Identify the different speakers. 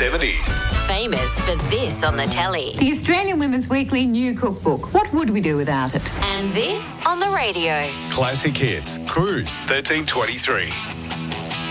Speaker 1: 1970s.
Speaker 2: Famous for this on the telly.
Speaker 3: The Australian Women's Weekly new cookbook. What would we do without it?
Speaker 2: And this on the radio.
Speaker 1: Classic Hits. Cruise 1323.